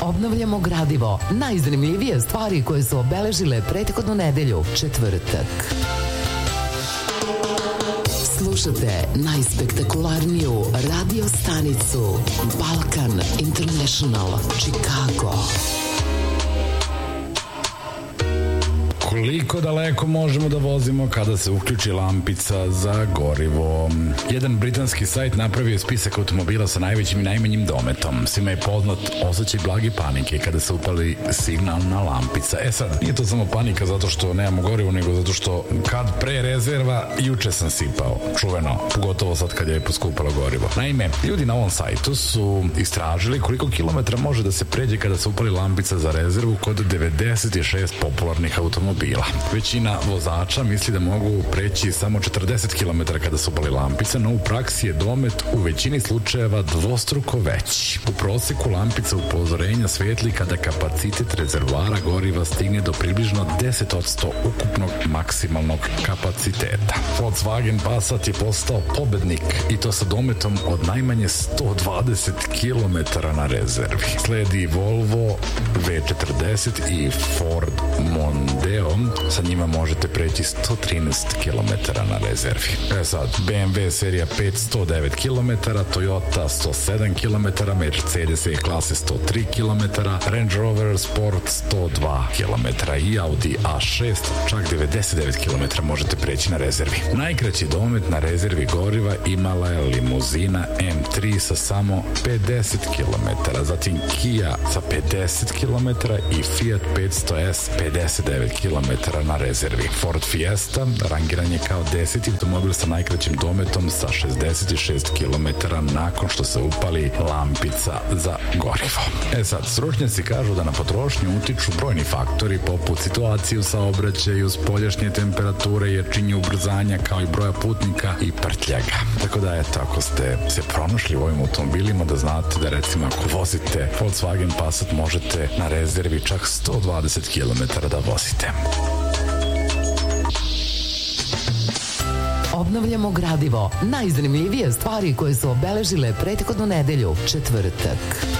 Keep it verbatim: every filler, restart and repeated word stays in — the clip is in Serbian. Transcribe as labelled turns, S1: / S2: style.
S1: Obnavljamo gradivo. Najzanimljivije stvari koje su obeležile prethodnu nedelju, četvrtak. Slušate najspektakularniju radio stanicu Balkan International, Chicago.
S2: Koliko daleko možemo da vozimo kada se uključi lampica za gorivo? Jedan britanski sajt napravio je spisak automobila sa najvećim i najmanjim dometom. Svima je poznat osjećaj blage panike kada se upali signalna lampica. E sad, nije to samo panika zato što nemamo gorivo, nego zato što kad pre rezerva, juče sam sipao. Čuveno, pogotovo sad kad je poskupalo gorivo. Naime, ljudi na ovom sajtu su istražili koliko kilometra može da se pređe kada se upali lampica za rezervu kod devedeset šest popularnih automobila. Većina vozača misli da mogu preći samo četrdeset kilometara kada su upali lampice, no u praksi je domet u većini slučajeva dvostruko veći. U proseku lampica upozorenja svetli kada kapacitet rezervoara goriva stigne do približno deset posto ukupnog maksimalnog kapaciteta. Volkswagen Passat je postao pobednik i to sa dometom od najmanje sto dvadeset kilometara na rezervi. Sledi Volvo V četrdeset i Ford Mondeo. Sa njima možete preći sto trinaest kilometara na rezervi. E sad, B M W serija pet sto devet kilometara, Toyota sto sedam kilometara, Mercedes E klase sto tri kilometara, Range Rover Sport sto dva kilometara i Audi A šest čak devedeset devet kilometara možete preći na rezervi. Najkraći domet na rezervi goriva imala je limuzina M tri sa samo pedeset kilometara, zatim Kia sa pedeset kilometara i Fiat petsto S pedeset devet kilometara na rezervi. Ford Fiesta rangiran je kao deseti automobil sa najkraćim dometom sa šezdeset šest kilometara nakon što se upali lampica za gorivo. E sad, stručnjaci kažu da na potrošnju utiču brojni faktori poput situacije u saobraćaju, spoljašnje temperature, jačine ubrzanja kao i broja putnika i prtljaga. Tako da eto, ako ste se pronašli u ovim automobilima, da znate da recimo ako vozite Volkswagen Passat možete na rezervi čak sto dvadeset kilometara da vozite.
S1: Obnavljamo gradivo. Najzanimljivije stvari koje su obeležile prethodnu nedelju, četvrtak.